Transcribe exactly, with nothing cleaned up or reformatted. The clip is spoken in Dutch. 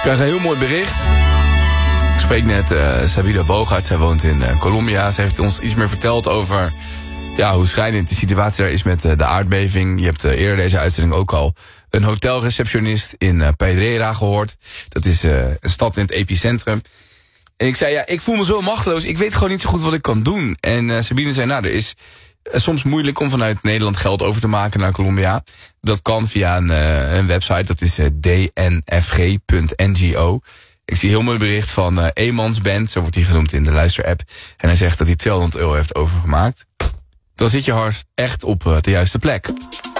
krijg een heel mooi bericht. Ik spreek net uh, Sabina Boogaard. Zij woont in uh, Colombia. Ze heeft ons iets meer verteld over ja, hoe schrijnend de situatie daar is met uh, de aardbeving. Je hebt uh, eerder deze uitzending ook al een hotelreceptionist in uh, Pedreira gehoord. Dat is uh, een stad in het epicentrum. En ik zei, ja, ik voel me zo machteloos. Ik weet gewoon niet zo goed wat ik kan doen. En uh, Sabine zei, nou, er is uh, soms moeilijk om vanuit Nederland geld over te maken naar Colombia. Dat kan via een, uh, een website, dat is uh, d n f g punt n g o. Ik zie heel mooi bericht van uh, Emans Band, zo wordt hij genoemd in de luisterapp. En hij zegt dat hij tweehonderd euro heeft overgemaakt. Dan zit je hart echt op uh, de juiste plek.